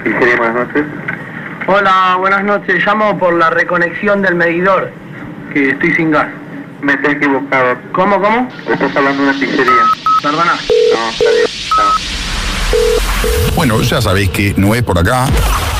Pizzería, buenas noches. Hola, buenas noches. Llamo por la reconexión del medidor, que estoy sin gas. Me está equivocado. ¿Cómo? Estás hablando de una pizzería. Perdona. No, está bien. No. Bueno, ya sabéis que no es por acá.